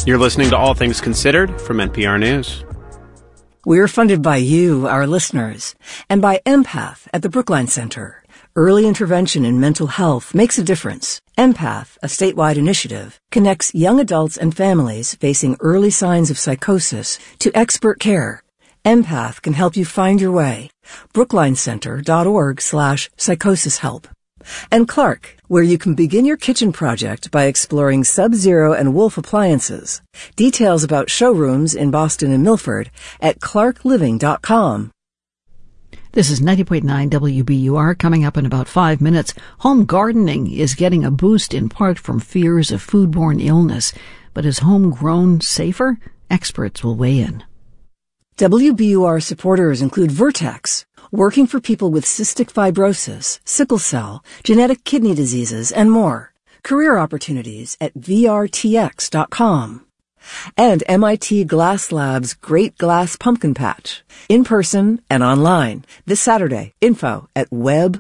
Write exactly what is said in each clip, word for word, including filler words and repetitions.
You're listening to All Things Considered from N P R News. We're funded by you, our listeners, and by Empath at the Brookline Center. Early intervention in mental health makes a difference. Empath, a statewide initiative, connects young adults and families facing early signs of psychosis to expert care. Empath can help you find your way. brooklinecenter.org slash psychosis help. And Clark, where you can begin your kitchen project by exploring Sub-Zero and Wolf appliances. Details about showrooms in Boston and Milford at clark living dot com. This is ninety point nine W B U R. Coming up in about five minutes, home gardening is getting a boost in part from fears of foodborne illness. But is homegrown safer? Experts will weigh in. W B U R supporters include Vertex, working for people with cystic fibrosis, sickle cell, genetic kidney diseases, and more. Career opportunities at V R T X dot com. And M I T Glass Lab's Great Glass Pumpkin Patch, in person and online, this Saturday. Info at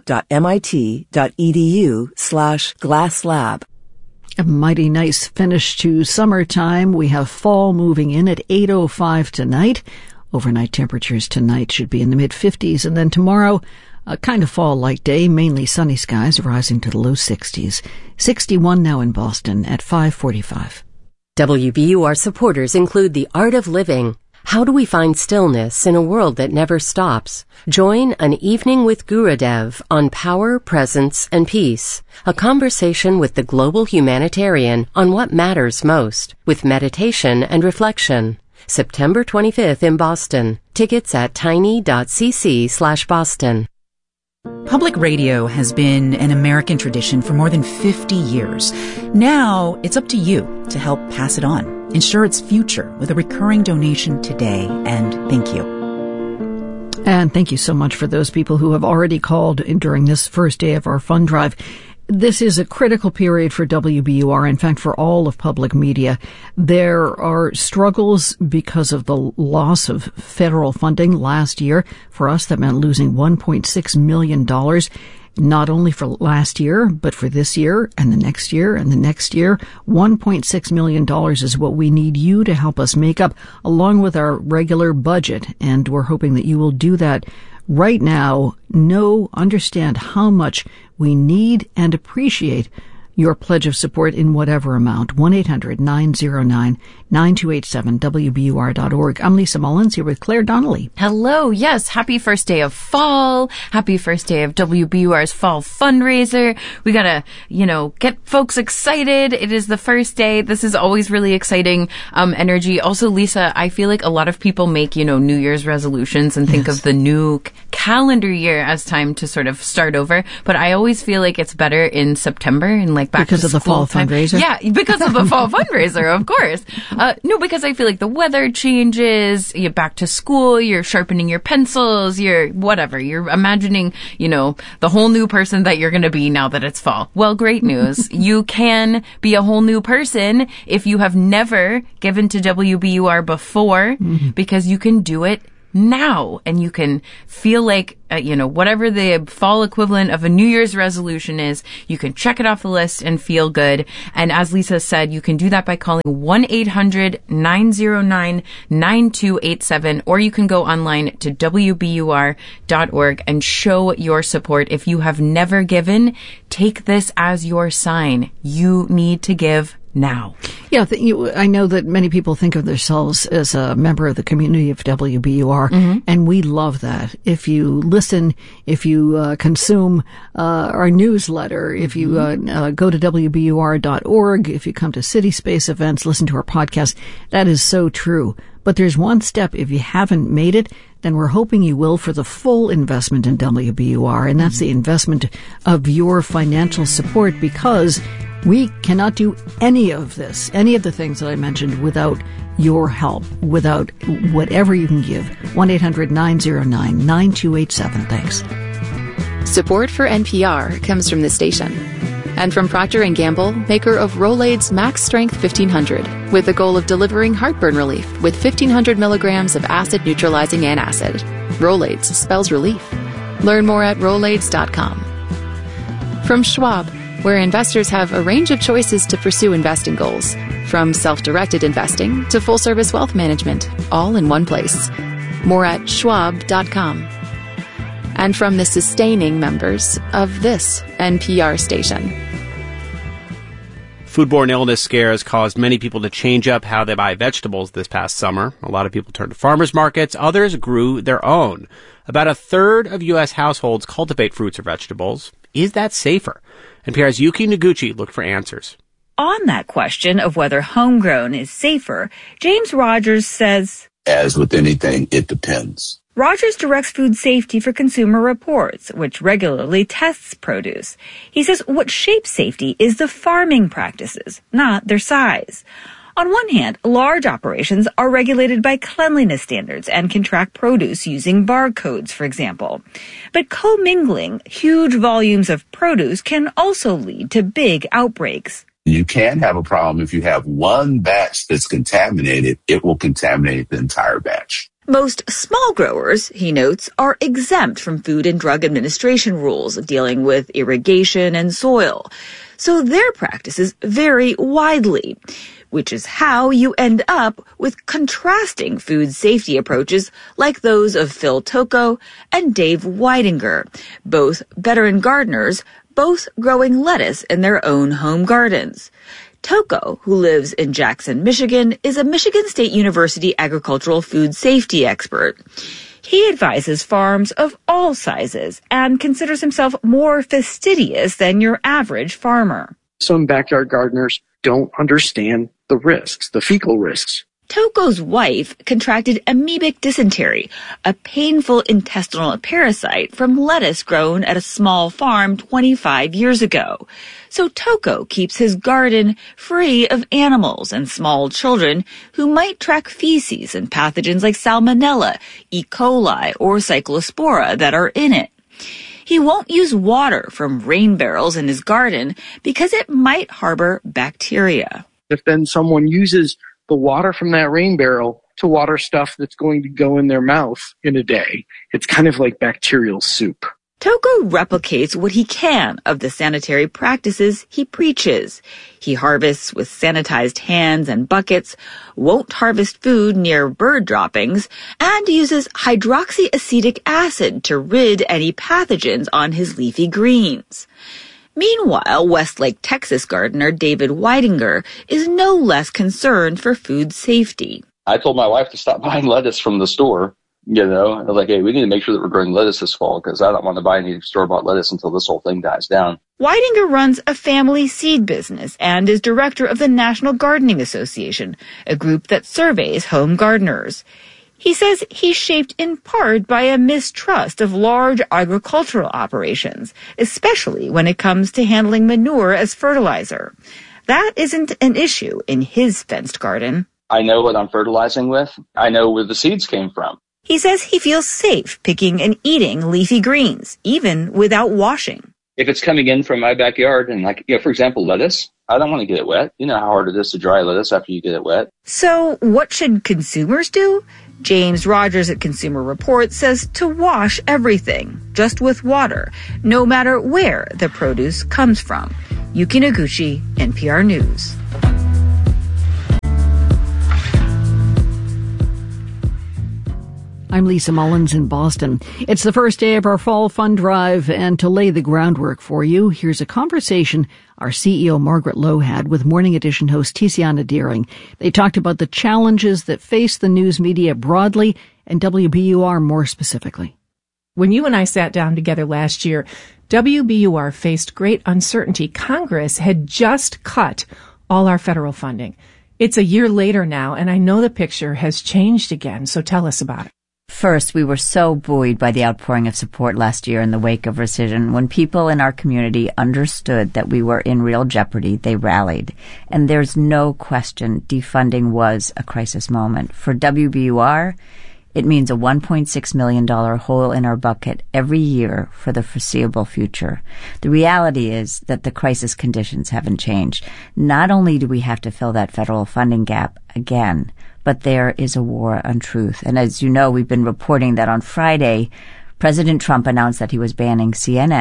web.mit.edu slash glasslab. A mighty nice finish to summertime. We have fall moving in at eight oh five tonight. Overnight temperatures tonight should be in the mid-fifties, and then tomorrow, a kind of fall-like day, mainly sunny skies, rising to the low sixties. sixty-one now in Boston at five forty-five. W B U R supporters include The Art of Living. How do we find stillness in a world that never stops? Join An Evening with Gurudev on Power, Presence, and Peace, a conversation with the global humanitarian on what matters most, with meditation and reflection. September twenty-fifth in Boston. Tickets at tiny.cc slash Boston. Public radio has been an American tradition for more than fifty years. Now, it's up to you to help pass it on. Ensure its future with a recurring donation today, and thank you. And thank you so much for those people who have already called during this first day of our fund drive. This is a critical period for W B U R, in fact, for all of public media. There are struggles because of the loss of federal funding last year. For us, that meant losing one point six million dollars, not only for last year, but for this year and the next year and the next year. one point six million dollars is what we need you to help us make up, along with our regular budget, and we're hoping that you will do that right now. Know, understand how much we need and appreciate your pledge of support in whatever amount. one eight hundred nine oh nine nine two eight seven, W B U R dot org. I'm Lisa Mullins here with Claire Donnelly. Hello. Yes. Happy first day of fall. Happy first day of W B U R's fall fundraiser. We gotta, you know, get folks excited. It is the first day. This is always really exciting, um, energy. Also, Lisa, I feel like a lot of people make, you know, New Year's resolutions and think yes. of the new c- calendar year as time to sort of start over. But I always feel like it's better in September and like back because to of the fall time. fundraiser. Yeah, because of the fall fundraiser, of course. Uh, no, because I feel like the weather changes. You're back to school. You're sharpening your pencils. You're whatever. You're imagining, you know, the whole new person that you're going to be now that it's fall. Well, great news. You can be a whole new person if you have never given to W B U R before, mm-hmm. because you can do it now, and you can feel like, uh, you know, whatever the fall equivalent of a New Year's resolution is, you can check it off the list and feel good. And as Lisa said, you can do that by calling one eight hundred nine oh nine nine two eight seven, or you can go online to W B U R dot org and show your support. If you have never given, take this as your sign. You need to give now. Yeah, th- you, I know that many people think of themselves as a member of the community of W B U R, mm-hmm. and we love that. If you listen, if you uh, consume uh, our newsletter, if you uh, uh, go to W B U R dot org, if you come to City Space events, listen to our podcast, that is so true. But there's one step. If you haven't made it, then we're hoping you will for the full investment in W B U R, and that's mm-hmm. the investment of your financial support, because we cannot do any of this, any of the things that I mentioned, without your help, without whatever you can give. one eight hundred nine oh nine nine two eight seven. Thanks. Support for N P R comes from the station and from Procter and Gamble, maker of Rolaids Max Strength fifteen hundred, with the goal of delivering heartburn relief with fifteen hundred milligrams of acid-neutralizing antacid. Rolaids spells relief. Learn more at Rolaids dot com. From Schwab, where investors have a range of choices to pursue investing goals, from self-directed investing to full-service wealth management, all in one place. More at schwab dot com. And from the sustaining members of this N P R station. Foodborne illness scares caused many people to change up how they buy vegetables this past summer. A lot of people turned to farmers markets. Others grew their own. About a third of U S households cultivate fruits or vegetables. Is that safer? N P R's Yuki Noguchi looked for answers. On that question of whether homegrown is safer, James Rogers says, as with anything, it depends. Rogers directs food safety for Consumer Reports, which regularly tests produce. He says what shapes safety is the farming practices, not their size. On one hand, large operations are regulated by cleanliness standards and can track produce using barcodes, for example. But commingling huge volumes of produce can also lead to big outbreaks. You can have a problem if you have one batch that's contaminated, it will contaminate the entire batch. Most small growers, he notes, are exempt from Food and Drug Administration rules dealing with irrigation and soil. So their practices vary widely, which is how you end up with contrasting food safety approaches like those of Phil Tocco and Dave Weidinger, both veteran gardeners, both growing lettuce in their own home gardens. Tocco, who lives in Jackson, Michigan, is a Michigan State University agricultural food safety expert. He advises farms of all sizes and considers himself more fastidious than your average farmer. Some backyard gardeners don't understand the risks, the fecal risks. Tocco's wife contracted amoebic dysentery, a painful intestinal parasite from lettuce grown at a small farm twenty-five years ago. So Tocco keeps his garden free of animals and small children who might track feces and pathogens like Salmonella, E. coli, or Cyclospora that are in it. He won't use water from rain barrels in his garden because it might harbor bacteria. If then someone uses the water from that rain barrel to water stuff that's going to go in their mouth in a day, it's kind of like bacterial soup. Tocco replicates what he can of the sanitary practices he preaches. He harvests with sanitized hands and buckets, won't harvest food near bird droppings, and uses hydroxyacetic acid to rid any pathogens on his leafy greens. Meanwhile, Westlake, Texas gardener David Weidinger is no less concerned for food safety. I told my wife to stop buying lettuce from the store. You know, I was like, hey, we need to make sure that we're growing lettuce this fall because I don't want to buy any store-bought lettuce until this whole thing dies down. Weidinger runs a family seed business and is director of the National Gardening Association, a group that surveys home gardeners. He says he's shaped in part by a mistrust of large agricultural operations, especially when it comes to handling manure as fertilizer. That isn't an issue in his fenced garden. I know what I'm fertilizing with. I know where the seeds came from. He says he feels safe picking and eating leafy greens, even without washing. If it's coming in from my backyard and, like, you know, for example, lettuce, I don't want to get it wet. You know how hard it is to dry lettuce after you get it wet. So what should consumers do? James Rogers at Consumer Reports says to wash everything, just with water, no matter where the produce comes from. Yuki Noguchi, N P R News. I'm Lisa Mullins in Boston. It's the first day of our fall fund drive, and to lay the groundwork for you, here's a conversation our C E O Margaret Lowe had with Morning Edition host Tiziana Deering. They talked about the challenges that face the news media broadly and W B U R more specifically. When you and I sat down together last year, W B U R faced great uncertainty. Congress had just cut all our federal funding. It's a year later now, and I know the picture has changed again, so tell us about it. First, we were so buoyed by the outpouring of support last year in the wake of rescission. When people in our community understood that we were in real jeopardy, they rallied. And there's no question defunding was a crisis moment. For W B U R, it means a one point six million dollars hole in our bucket every year for the foreseeable future. The reality is that the crisis conditions haven't changed. Not only do we have to fill that federal funding gap again, but there is a war on truth. And as you know, we've been reporting that on Friday, President Trump announced that he was banning C N N,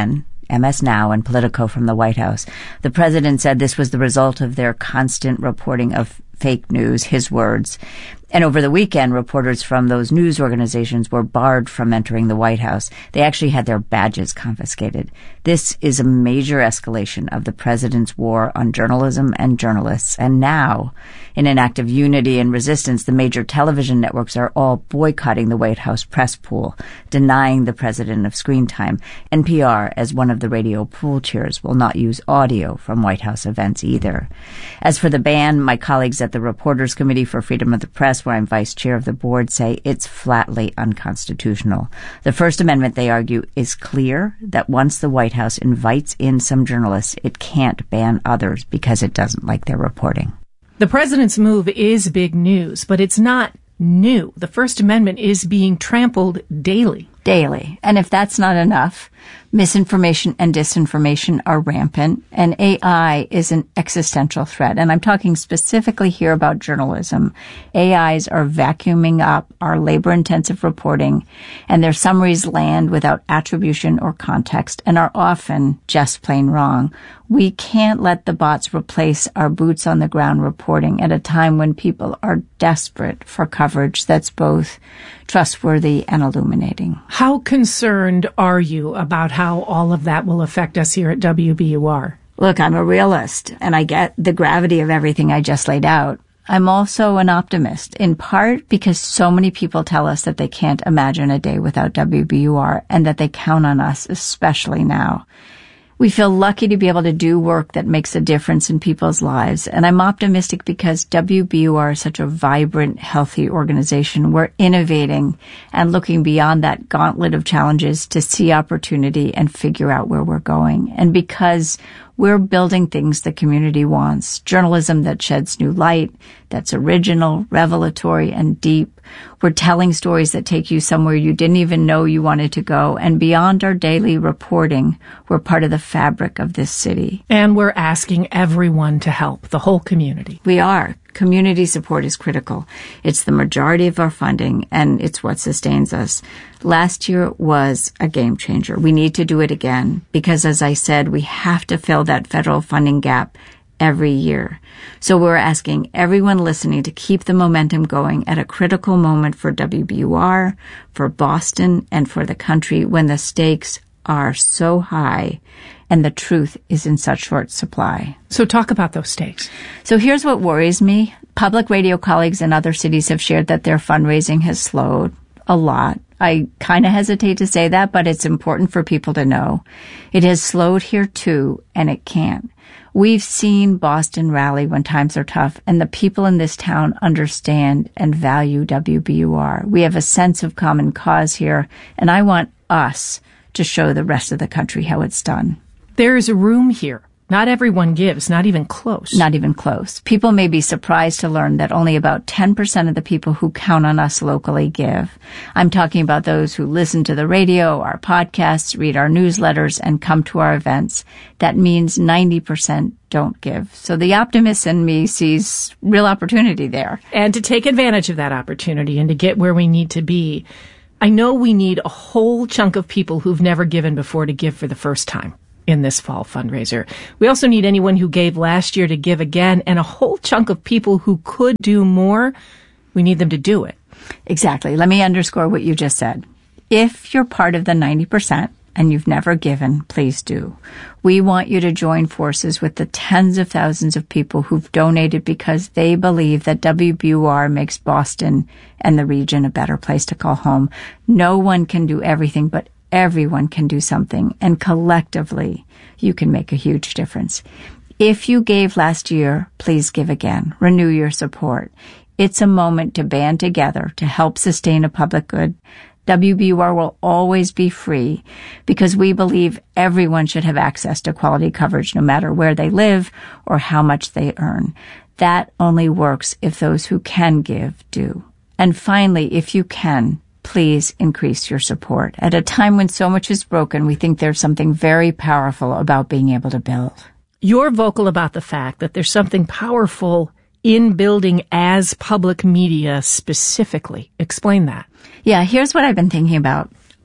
M S Now, and Politico from the White House. The president said this was the result of their constant reporting of fake news, his words. And over the weekend, reporters from those news organizations were barred from entering the White House. They actually had their badges confiscated. This is a major escalation of the president's war on journalism and journalists. And now, in an act of unity and resistance, the major television networks are all boycotting the White House press pool, denying the president of screen time. N P R, as one of the radio pool chairs, will not use audio from White House events either. As for the ban, my colleagues at the Reporters Committee for Freedom of the Press, where I'm vice chair of the board, say it's flatly unconstitutional. The First Amendment, they argue, is clear that once the White House invites in some journalists, it can't ban others because it doesn't like their reporting. The president's move is big news, but it's not new. The First Amendment is being trampled daily. Daily. And if that's not enough, misinformation and disinformation are rampant, and A I is an existential threat. And I'm talking specifically here about journalism. A Is are vacuuming up our labor-intensive reporting, and their summaries land without attribution or context and are often just plain wrong. We can't let the bots replace our boots-on-the-ground reporting at a time when people are desperate for coverage that's both trustworthy and illuminating. How concerned are you about how all of that will affect us here at W B U R? Look, I'm a realist, and I get the gravity of everything I just laid out. I'm also an optimist, in part because so many people tell us that they can't imagine a day without W B U R and that they count on us, especially now. We feel lucky to be able to do work that makes a difference in people's lives. And I'm optimistic because W B U R is such a vibrant, healthy organization. We're innovating and looking beyond that gauntlet of challenges to see opportunity and figure out where we're going. And because we're building things the community wants, journalism that sheds new light, that's original, revelatory, and deep. We're telling stories that take you somewhere you didn't even know you wanted to go. And beyond our daily reporting, we're part of the fabric of this city. And we're asking everyone to help, the whole community. We are. Community support is critical. It's the majority of our funding, and it's what sustains us. Last year was a game changer. We need to do it again because, as I said, we have to fill that federal funding gap every year. So we're asking everyone listening to keep the momentum going at a critical moment for W B U R, for Boston, and for the country when the stakes are so high and the truth is in such short supply. So talk about those stakes. So here's what worries me. Public radio colleagues in other cities have shared that their fundraising has slowed a lot. I kind of hesitate to say that, but it's important for people to know. It has slowed here too, and it can't. We've seen Boston rally when times are tough, and the people in this town understand and value W B U R. We have a sense of common cause here, and I want us to show the rest of the country how it's done. There's room here. Not everyone gives, not even close. Not even close. People may be surprised to learn that only about ten percent of the people who count on us locally give. I'm talking about those who listen to the radio, our podcasts, read our newsletters, and come to our events. That means ninety percent don't give. So the optimist in me sees real opportunity there. And to take advantage of that opportunity and to get where we need to be, I know we need a whole chunk of people who've never given before to give for the first time in this fall fundraiser. We also need anyone who gave last year to give again, and a whole chunk of people who could do more. We need them to do it. Exactly. Let me underscore what you just said. If you're part of the ninety percent and you've never given, please do. We want you to join forces with the tens of thousands of people who've donated because they believe that W B U R makes Boston and the region a better place to call home. No one can do everything, but everyone can do something, and collectively, you can make a huge difference. If you gave last year, please give again. Renew your support. It's a moment to band together to help sustain a public good. W B U R will always be free because we believe everyone should have access to quality coverage no matter where they live or how much they earn. That only works if those who can give do. And finally, if you can, please increase your support. At a time when so much is broken, we think there's something very powerful about being able to build. You're vocal about the fact that there's something powerful in building as public media specifically. Explain that. Yeah, here's what I've been thinking about.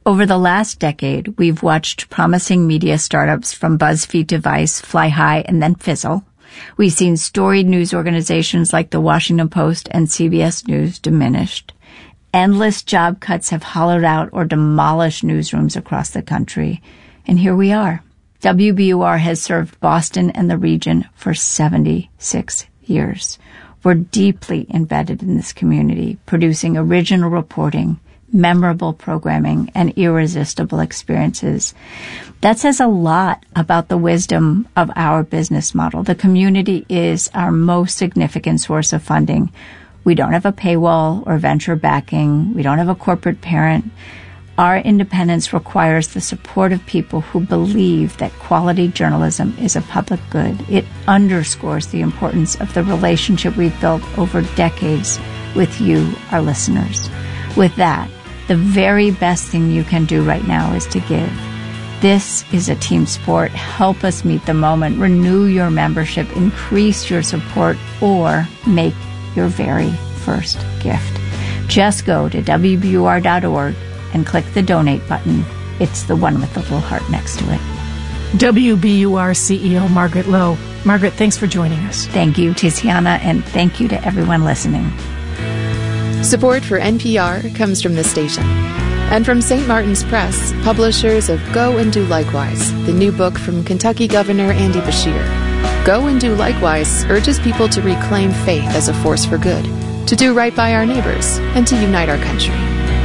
Over the last decade, we've watched promising media startups from BuzzFeed to Vice fly high and then fizzle. We've seen storied news organizations like the Washington Post and C B S News diminished. Endless job cuts have hollowed out or demolished newsrooms across the country. And here we are. W B U R has served Boston and the region for seventy-six years. We're deeply embedded in this community, producing original reporting, memorable programming, and irresistible experiences. That says a lot about the wisdom of our business model. The community is our most significant source of funding. We don't have a paywall or venture backing. We don't have a corporate parent. Our independence requires the support of people who believe that quality journalism is a public good. It underscores the importance of the relationship we've built over decades with you, our listeners. With that, the very best thing you can do right now is to give. This is a team sport. Help us meet the moment. Renew your membership, increase your support, or make your very first gift. Just go to W B U R dot org and click the donate button. It's the one with the little heart next to it. W B U R C E O Margaret Lowe. Margaret, thanks for joining us. Thank you, Tiziana, and thank you to everyone listening. Support for N P R comes from this station and from Saint Martin's Press, publishers of Go and Do Likewise, the new book from Kentucky Governor Andy Beshear. Go and Do Likewise urges people to reclaim faith as a force for good, to do right by our neighbors, and to unite our country.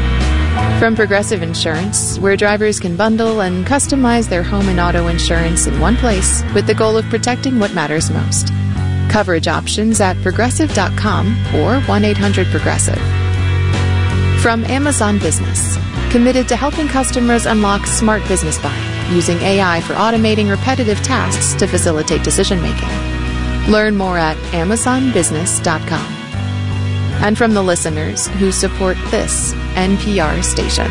From Progressive Insurance, where drivers can bundle and customize their home and auto insurance in one place with the goal of protecting what matters most. Coverage options at progressive dot com or one eight hundred progressive. From Amazon Business, committed to helping customers unlock smart business buying using A I for automating repetitive tasks to facilitate decision-making. Learn more at amazon business dot com. And from the listeners who support this N P R station.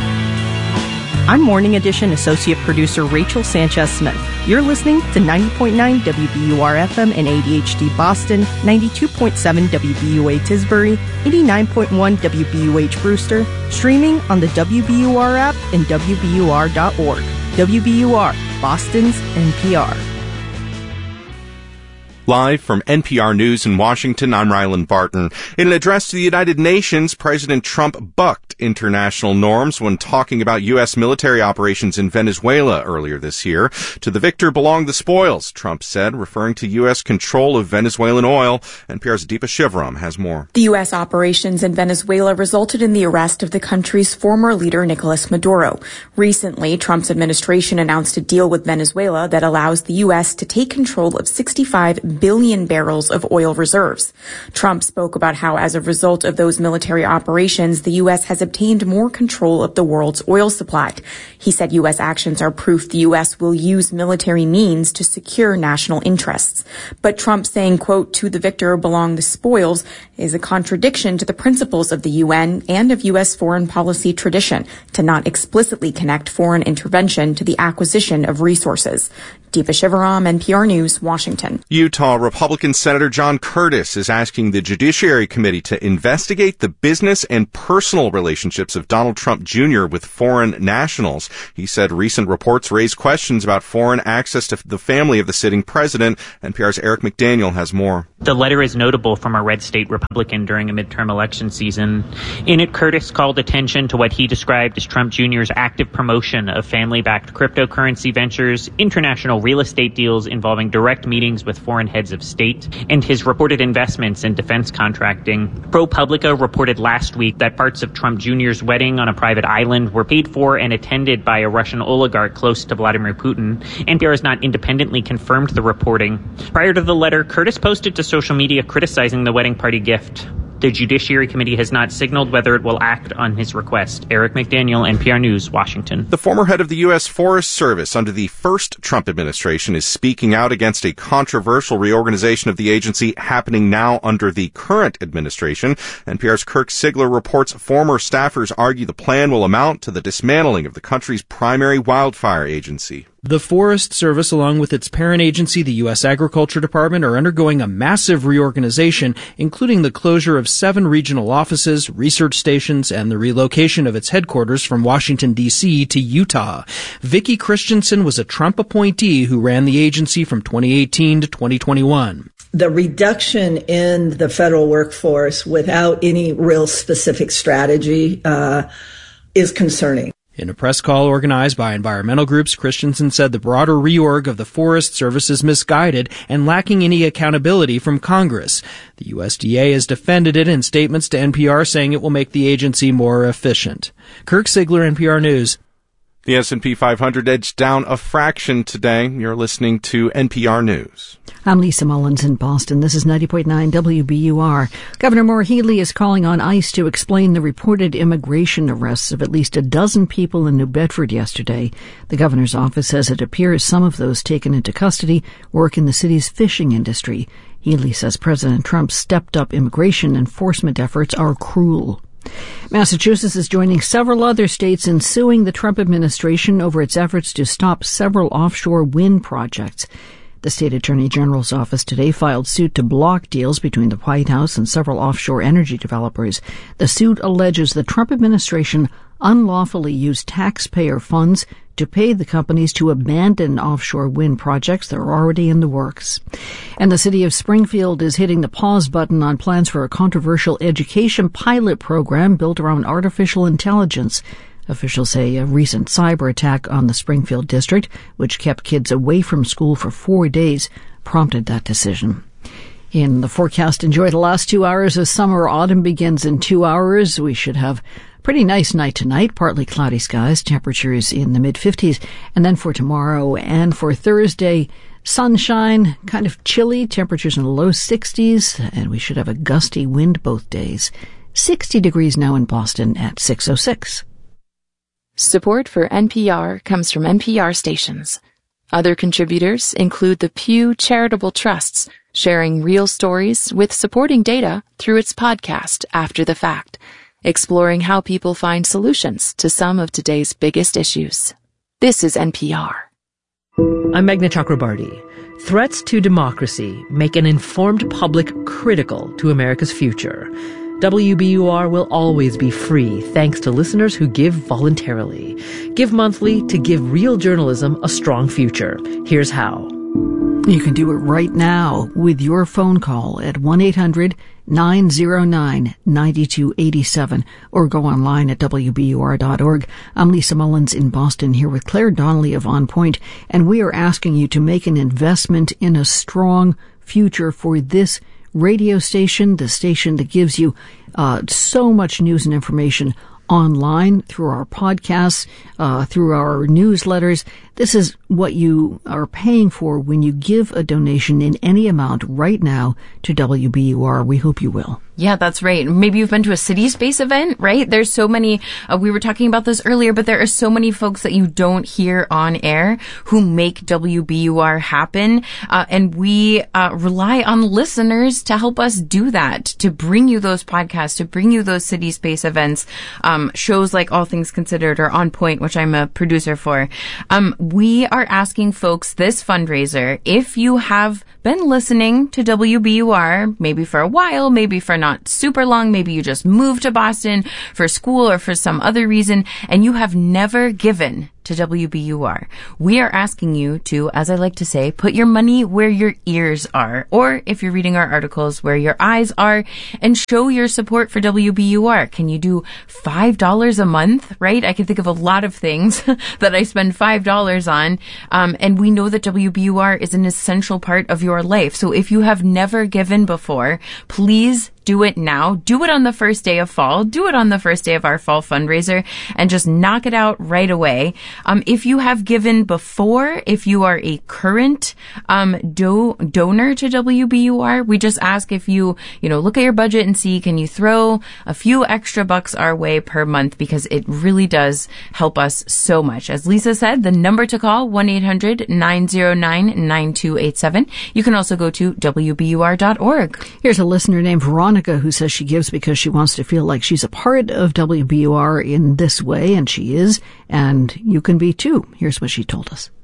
I'm Morning Edition Associate Producer Rachel Sanchez-Smith. You're listening to ninety point nine W B U R F M and A D H D Boston, ninety-two point seven W B U A Tisbury, eighty-nine point one W B U H Brewster, streaming on the W B U R app and W B U R dot org. W B U R, Boston's N P R. Live from N P R News in Washington, I'm Ryland Barton. In an address to the United Nations, President Trump bucked international norms when talking about U S military operations in Venezuela earlier this year. To the victor belong the spoils, Trump said, referring to U S control of Venezuelan oil. N P R's Deepa Shivaram has more. The U S operations in Venezuela resulted in the arrest of the country's former leader, Nicolas Maduro. Recently, Trump's administration announced a deal with Venezuela that allows the U S to take control of sixty-five billion barrels of oil reserves. Trump spoke about how, as a result of those military operations, the U S has obtained more control of the world's oil supply. He said U S actions are proof the U S will use military means to secure national interests. But Trump saying, quote, to the victor belong the spoils, is a contradiction to the principles of the U N and of U S foreign policy tradition to not explicitly connect foreign intervention to the acquisition of resources. Deepa Shivaram, N P R News, Washington. Utah Republican Senator John Curtis is asking the Judiciary Committee to investigate the business and personal relationships of Donald Trump Junior with foreign nationals. He said recent reports raise questions about foreign access to the family of the sitting president. N P R's Eric McDaniel has more. The letter is notable from a red state Republican during a midterm election season. In it, Curtis called attention to what he described as Trump Junior's active promotion of family-backed cryptocurrency ventures, international real estate deals involving direct meetings with foreign heads of state, and his reported investments in defense contracting. ProPublica reported last week that parts of Trump Junior's wedding on a private island were paid for and attended by a Russian oligarch close to Vladimir Putin. N P R has not independently confirmed the reporting. Prior to the letter, Curtis posted to social media criticizing the wedding party gift. The Judiciary Committee has not signaled whether it will act on his request. Eric McDaniel, N P R News, Washington. The former head of the U S Forest Service under the first Trump administration is speaking out against a controversial reorganization of the agency happening now under the current administration. N P R's Kirk Sigler reports former staffers argue the plan will amount to the dismantling of the country's primary wildfire agency. The Forest Service, along with its parent agency, the U S Agriculture Department, are undergoing a massive reorganization, including the closure of seven regional offices, research stations, and the relocation of its headquarters from Washington, D C to Utah. Vicki Christensen was a Trump appointee who ran the agency from twenty eighteen to twenty twenty-one. The reduction in the federal workforce without any real specific strategy uh, is concerning. In a press call organized by environmental groups, Christensen said the broader reorg of the Forest Service is misguided and lacking any accountability from Congress. The U S D A has defended it in statements to N P R, saying it will make the agency more efficient. Kirk Sigler, N P R News. The S and P five hundred edged down a fraction today. You're listening to N P R News. I'm Lisa Mullins in Boston. This is ninety point nine W B U R. Governor Maura Healey is calling on ICE to explain the reported immigration arrests of at least a dozen people in New Bedford yesterday. The governor's office says it appears some of those taken into custody work in the city's fishing industry. Healey says President Trump's stepped-up immigration enforcement efforts are cruel. Massachusetts is joining several other states in suing the Trump administration over its efforts to stop several offshore wind projects. The state attorney general's office today filed suit to block deals between the White House and several offshore energy developers. The suit alleges the Trump administration unlawfully used taxpayer funds to pay the companies to abandon offshore wind projects that are already in the works. And the city of Springfield is hitting the pause button on plans for a controversial education pilot program built around artificial intelligence. Officials say a recent cyber attack on the Springfield district, which kept kids away from school for four days, prompted that decision. In the forecast, enjoy the last two hours of summer. Autumn begins in two hours. We should have a pretty nice night tonight, partly cloudy skies, temperatures in the mid-fifties. And then for tomorrow and for Thursday, sunshine, kind of chilly, temperatures in the low sixties, and we should have a gusty wind both days. sixty degrees now in Boston at six oh six. Support for N P R comes from N P R stations. Other contributors include the Pew Charitable Trusts, sharing real stories with supporting data through its podcast After the Fact, exploring how people find solutions to some of today's biggest issues. This is N P R. I'm Meghna Chakrabarty. Threats to democracy make an informed public critical to America's future. W B U R will always be free thanks to listeners who give voluntarily. Give monthly to give real journalism a strong future. Here's how. You can do it right now with your phone call at one eight hundred nine oh nine nine two eight seven or go online at W B U R dot org. I'm Lisa Mullins in Boston here with Claire Donnelly of On Point, and we are asking you to make an investment in a strong future for this radio station, the station that gives you uh, so much news and information online through our podcasts, uh, through our newsletters. This is what you are paying for when you give a donation in any amount right now to W B U R. We hope you will. Yeah, that's right. Maybe you've been to a City Space event, right? There's so many, uh, we were talking about this earlier, but there are so many folks that you don't hear on air who make W B U R happen. Uh, and we uh, rely on listeners to help us do that, to bring you those podcasts, to bring you those City Space events, um, shows like All Things Considered or On Point, which I'm a producer for. Um, we are asking folks this fundraiser, if you have been listening to W B U R, maybe for a while, maybe for not super long, maybe you just moved to Boston for school or for some other reason, and you have never given to W B U R. We are asking you to, as I like to say, put your money where your ears are, or if you're reading our articles, where your eyes are, and show your support for W B U R. Can you do five dollars a month, right? I can think of a lot of things that I spend five dollars on, um, and we know that W B U R is an essential part of your life. So if you have never given before, please do it now. Do it on the first day of fall. Do it on the first day of our fall fundraiser and just knock it out right away. Um, if you have given before, if you are a current um, do- donor to W B U R, we just ask if you, you know, look at your budget and see, can you throw a few extra bucks our way per month, because it really does help us so much. As Lisa said, the number to call, one eight hundred nine oh nine nine two eight seven. You can also go to W B U R dot org. Here's a listener named Veronica who says she gives because she wants to feel like she's a part of W B U R in this way, and she is, and you can be too. Here's what she told us.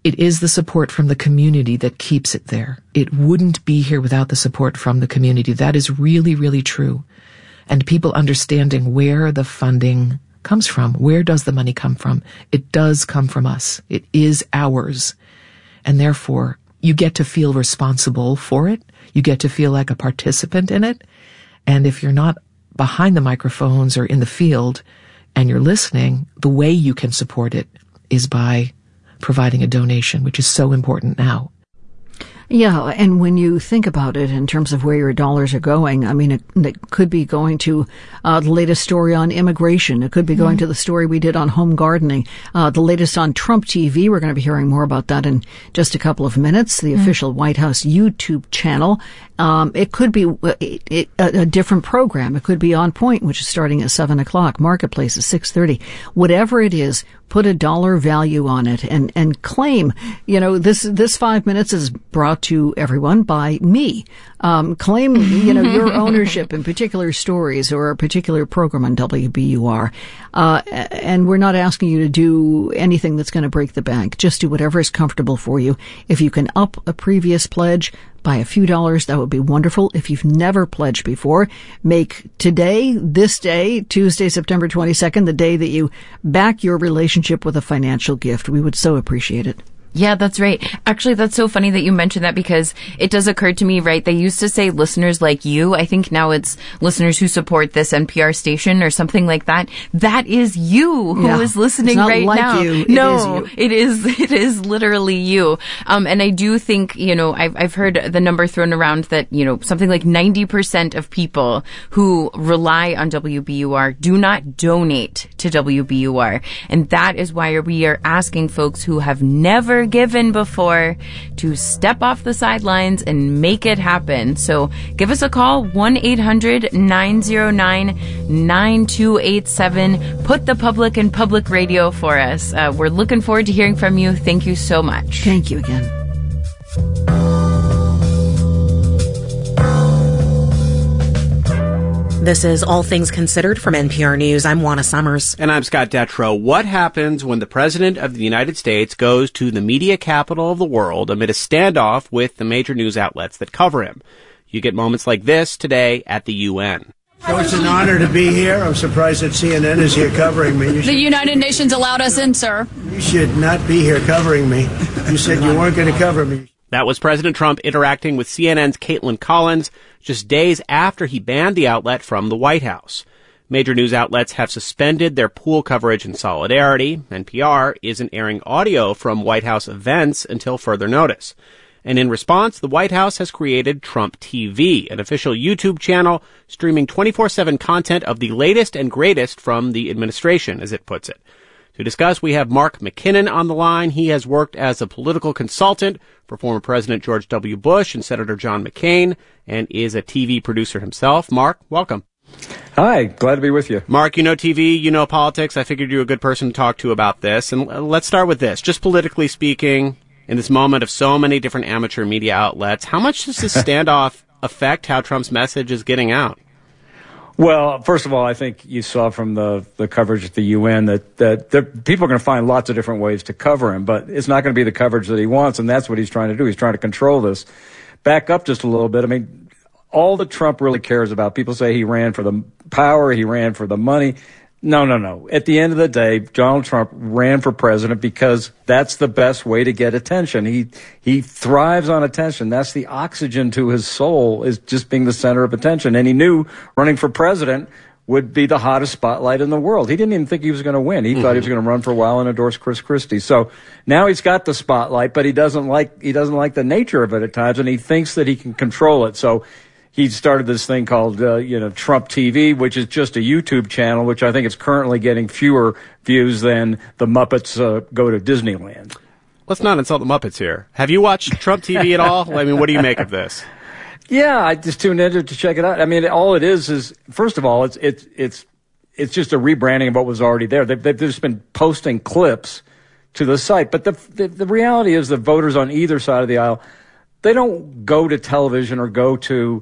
It is the support from the community that keeps it there. It wouldn't be here without the support from the community. That is really, really true. And people understanding where the funding comes from. Where does the money come from? It does come from us. It is ours. And therefore, you get to feel responsible for it. You get to feel like a participant in it. And if you're not behind the microphones or in the field and you're listening, the way you can support it is by providing a donation, which is so important now. Yeah, and when you think about it in terms of where your dollars are going, I mean, it, it could be going to uh, the latest story on immigration. It could be going mm-hmm. to the story we did on home gardening. Uh, the latest on Trump T V. We're going to be hearing more about that in just a couple of minutes. The mm-hmm. official White House YouTube channel. Um, it could be it, it, a, a different program. It could be On Point, which is starting at seven o'clock. Marketplace is six thirty. Whatever it is, put a dollar value on it and, and claim, you know, this, this five minutes is brought to everyone by me. Um, claim, you know, your ownership in particular stories or a particular program on W B U R. Uh, and we're not asking you to do anything that's going to break the bank. Just do whatever is comfortable for you. If you can up a previous pledge by a few dollars, that would be wonderful. If you've never pledged before, make today, this day, Tuesday, September twenty-second, the day that you back your relationship with a financial gift. We would so appreciate it. Yeah, that's right. Actually, that's so funny that you mentioned that because it does occur to me, right? They used to say listeners like you. I think now it's listeners who support this N P R station or something like that. That is you who yeah. is listening it's not right like now. You. It no, is you. it is, it is literally you. Um, and I do think, you know, I've, I've heard the number thrown around that, you know, something like ninety percent of people who rely on W B U R do not donate to W B U R. And that is why we are asking folks who have never given before to step off the sidelines and make it happen. So give us a call, one eight hundred nine oh nine nine two eight seven. Put the public in public radio for us. Uh, we're looking forward to hearing from you. Thank you so much. Thank you again. This is All Things Considered from N P R News. I'm Juana Summers. And I'm Scott Detrow. What happens when the President of the United States goes to the media capital of the world amid a standoff with the major news outlets that cover him? You get moments like this today at the U N. So it's an honor to be here. I'm surprised that C N N is here covering me. You the should, United Nations allowed us in, sir. You should not be here covering me. You said you weren't going to cover me. That was President Trump interacting with C N N's Caitlin Collins just days after he banned the outlet from the White House. Major news outlets have suspended their pool coverage in solidarity. N P R isn't airing audio from White House events until further notice. And in response, the White House has created Trump T V, an official YouTube channel streaming twenty-four seven content of the latest and greatest from the administration, as it puts it. To discuss, we have Mark McKinnon on the line. He has worked as a political consultant for former President George W. Bush and Senator John McCain and is a T V producer himself. Mark, welcome. Hi, glad to be with you. Mark, you know T V, you know politics. I figured you were a good person to talk to about this. And let's start with this. Just politically speaking, in this moment of so many different amateur media outlets, how much does this standoff affect how Trump's message is getting out? Well, first of all, I think you saw from the, the coverage at the U N that, that there, people are going to find lots of different ways to cover him, but it's not going to be the coverage that he wants, and that's what he's trying to do. He's trying to control this. Back up just a little bit. I mean, all that Trump really cares about, people say he ran for the power, he ran for the money. No, no, no. At the end of the day, Donald Trump ran for president because that's the best way to get attention. He he thrives on attention. That's the oxygen to his soul, is just being the center of attention. And he knew running for president would be the hottest spotlight in the world. He didn't even think he was going to win. He mm-hmm. thought he was going to run for a while and endorse Chris Christie. So now he's got the spotlight, but he doesn't like he doesn't like the nature of it at times, and he thinks that he can control it. So he started this thing called, uh, you know, Trump T V, which is just a YouTube channel, which I think is currently getting fewer views than the Muppets uh, go to Disneyland. Let's not insult the Muppets here. Have you watched Trump T V at all? I mean, what do you make of this? Yeah, I just tuned in to, to check it out. I mean, all it is is, first of all, it's it's it's it's just a rebranding of what was already there. They've, they've just been posting clips to the site. But the, the the reality is the voters on either side of the aisle, they don't go to television or go to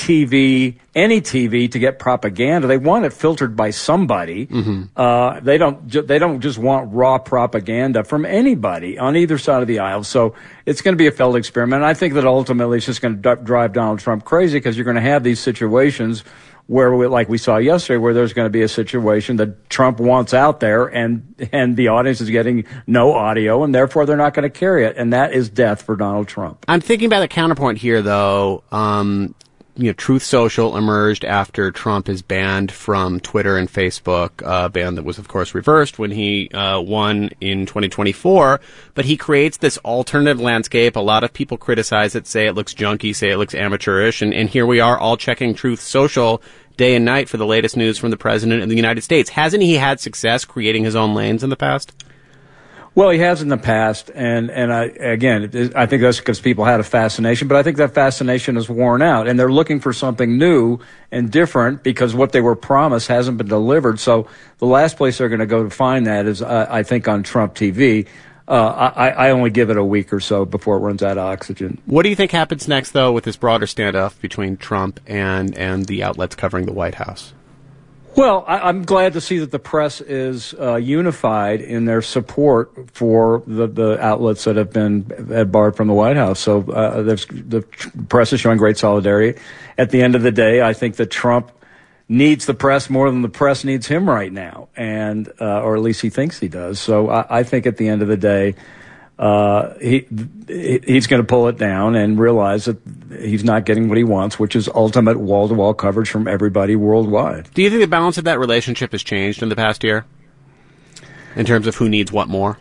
T V, any T V, to get propaganda. They want it filtered by somebody. Mm-hmm. Uh, they don't. Ju- they don't just want raw propaganda from anybody on either side of the aisle. So it's going to be a failed experiment. And I think that ultimately it's just going to d- drive Donald Trump crazy, because you're going to have these situations where, we, like we saw yesterday, where there's going to be a situation that Trump wants out there, and and the audience is getting no audio, and therefore they're not going to carry it, and that is death for Donald Trump. I'm thinking about a counterpoint here, though. Um, you know, Truth Social emerged after Trump is banned from Twitter and Facebook, a ban that was, of course, reversed when he uh, won in twenty twenty-four. But he creates this alternative landscape. A lot of people criticize it, say it looks junky, say it looks amateurish, and, and here we are all checking Truth Social day and night for the latest news from the President of the United States. Hasn't he had success creating his own lanes in the past? Well, he has in the past, and, and I, again, it is, I think that's because people had a fascination, but I think that fascination is worn out, and they're looking for something new and different because what they were promised hasn't been delivered. So the last place they're going to go to find that is, uh, I think, on Trump T V. Uh, I, I only give it a week or so before it runs out of oxygen. What do you think happens next, though, with this broader standoff between Trump and, and the outlets covering the White House? Well, I, I'm glad to see that the press is uh, unified in their support for the, the outlets that have been barred from the White House. So uh, the press is showing great solidarity. At the end of the day, I think that Trump needs the press more than the press needs him right now, and uh, or at least he thinks he does. So I, I think at the end of the day, uh, he he's going to pull it down and realize that he's not getting what he wants, which is ultimate wall-to-wall coverage from everybody worldwide. Do you think the balance of that relationship has changed in the past year in terms of who needs what more?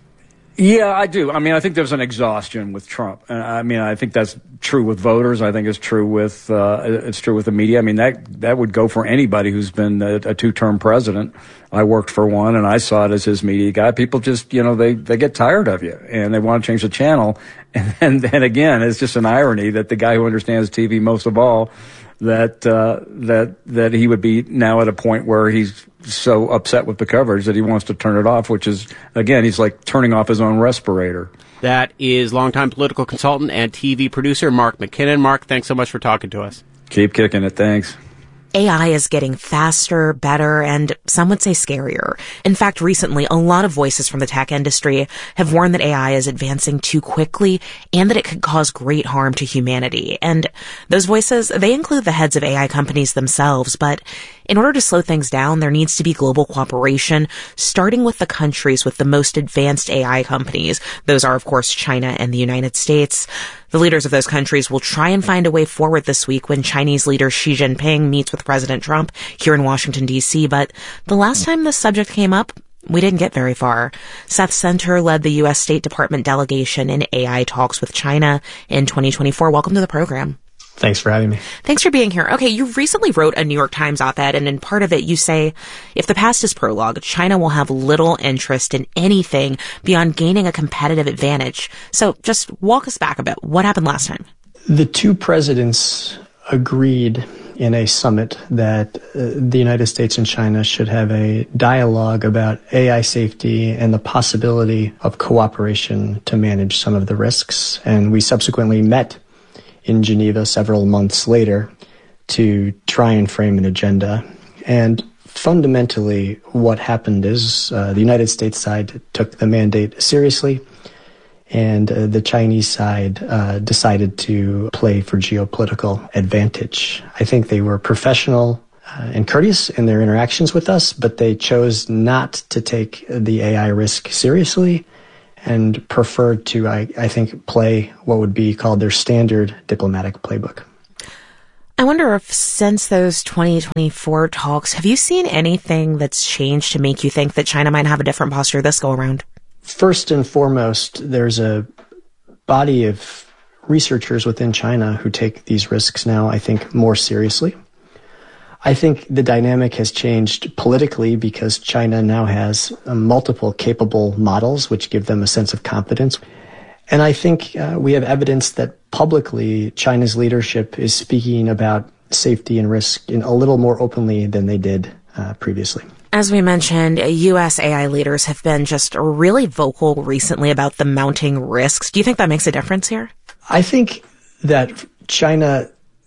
Yeah, I do. I mean, I think there's an exhaustion with Trump. And I mean, I think that's true with voters. I think it's true with uh, it's true with the media. I mean, that that would go for anybody who's been a, a two-term president. I worked for one, and I saw it as his media guy. People just, you know, they, they get tired of you, and they want to change the channel. And then again, it's just an irony that the guy who understands T V most of all, that uh, that that he would be now at a point where he's so upset with the coverage that he wants to turn it off, which is, again, he's like turning off his own respirator. That is longtime political consultant and T V producer Mark McKinnon. Mark, thanks so much for talking to us. Keep kicking it. Thanks. A I is getting faster, better, and some would say scarier. In fact, recently, a lot of voices from the tech industry have warned that A I is advancing too quickly and that it could cause great harm to humanity. And those voices, they include the heads of A I companies themselves. But in order to slow things down, there needs to be global cooperation, starting with the countries with the most advanced A I companies. Those are, of course, China and the United States. The leaders of those countries will try and find a way forward this week when Chinese leader Xi Jinping meets with President Trump here in Washington, D C. But the last time this subject came up, we didn't get very far. Seth Center led the U S State Department delegation in A I talks with China in twenty twenty-four. Welcome to the program. Thanks for having me. Thanks for being here. Okay, you recently wrote a New York Times op-ed, and in part of it you say, if the past is prologue, China will have little interest in anything beyond gaining a competitive advantage. So just walk us back a bit. What happened last time? The two presidents agreed in a summit that uh, the United States and China should have a dialogue about A I safety and the possibility of cooperation to manage some of the risks. And we subsequently met in Geneva several months later to try and frame an agenda. And fundamentally, what happened is uh, the United States side took the mandate seriously, and uh, the Chinese side uh, decided to play for geopolitical advantage. I think they were professional uh, and courteous in their interactions with us, but they chose not to take the A I risk seriously and preferred to, I, I think, play what would be called their standard diplomatic playbook. I wonder if since those twenty twenty-four talks, have you seen anything that's changed to make you think that China might have a different posture this go around? First and foremost, there's a body of researchers within China who take these risks now, I think, more seriously. I think the dynamic has changed politically because China now has uh, multiple capable models which give them a sense of confidence. And I think uh, we have evidence that publicly China's leadership is speaking about safety and risk in a little more openly than they did uh, previously. As we mentioned, U S A I leaders have been just really vocal recently about the mounting risks. Do you think that makes a difference here? I think that China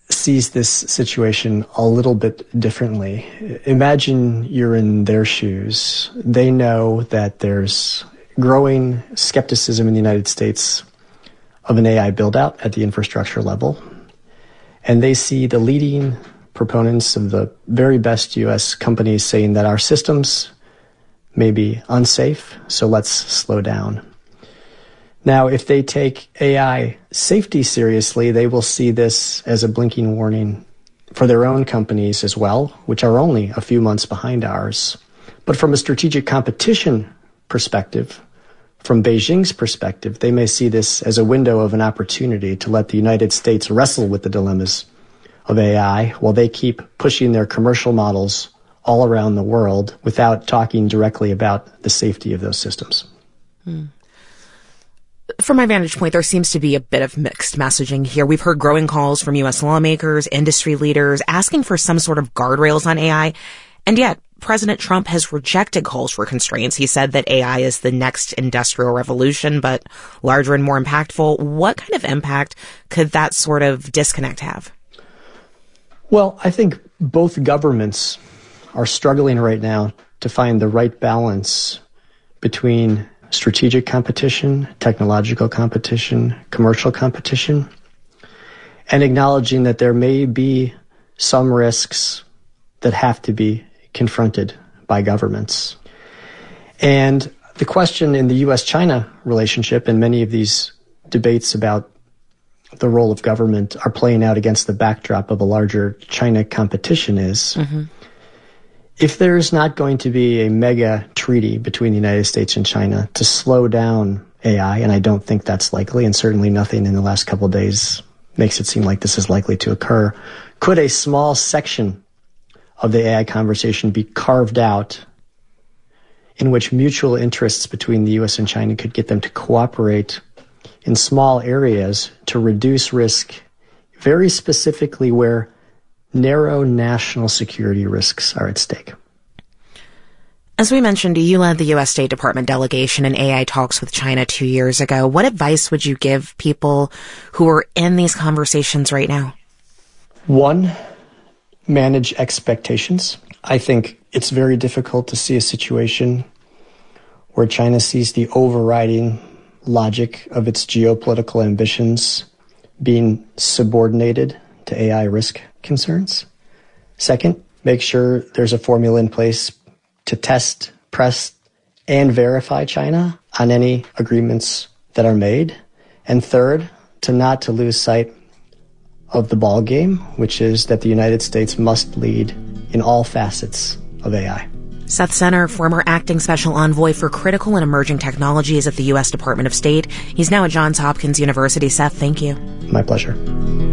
sees this situation a little bit differently. Imagine you're in their shoes. They know that there's growing skepticism in the United States of an A I build-out at the infrastructure level. And they see the leading proponents of the very best U S companies saying that our systems may be unsafe, so let's slow down. Now, if they take A I safety seriously, they will see this as a blinking warning for their own companies as well, which are only a few months behind ours. But from a strategic competition perspective, from Beijing's perspective, they may see this as a window of an opportunity to let the United States wrestle with the dilemmas of A I while they keep pushing their commercial models all around the world without talking directly about the safety of those systems. Hmm. From my vantage point, there seems to be a bit of mixed messaging here. We've heard growing calls from U S lawmakers, industry leaders, asking for some sort of guardrails on A I. And yet, President Trump has rejected calls for constraints. He said that A I is the next industrial revolution, but larger and more impactful. What kind of impact could that sort of disconnect have? Well, I think both governments are struggling right now to find the right balance between strategic competition, technological competition, commercial competition, and acknowledging that there may be some risks that have to be confronted by governments. And the question in the U S China relationship and many of these debates about the role of government are playing out against the backdrop of a larger China competition is, mm-hmm. if there's not going to be a mega treaty between the United States and China to slow down A I, and I don't think that's likely, and certainly nothing in the last couple of days makes it seem like this is likely to occur, could a small section of the A I conversation be carved out in which mutual interests between the U S and China could get them to cooperate in small areas to reduce risk, very specifically where narrow national security risks are at stake? As we mentioned, you led the U S State Department delegation in A I talks with China two years ago. What advice would you give people who are in these conversations right now? One, manage expectations. I think it's very difficult to see a situation where China sees the overriding logic of its geopolitical ambitions being subordinated to A I risk concerns. Second, make sure there's a formula in place to test, press, and verify China on any agreements that are made. And third, to not to lose sight of the ball game, which is that the United States must lead in all facets of A I. Seth Senner, former acting special envoy for critical and emerging technologies at the U S Department of State. He's now at Johns Hopkins University. Seth, thank you. My pleasure.